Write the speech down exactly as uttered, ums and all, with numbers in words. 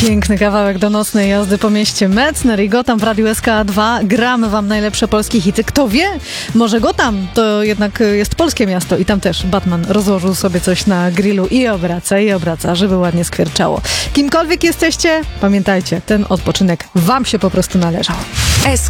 Piękny kawałek do nocnej jazdy po mieście Metzner i Gotham w Radiu S K A dwa. Gramy wam najlepsze polskie hity. Kto wie, może Gotham to jednak jest polskie miasto i tam też Batman rozłożył sobie coś na grillu i obraca, i obraca, żeby ładnie skwierczało. Kimkolwiek jesteście, pamiętajcie, ten odpoczynek wam się po prostu należał.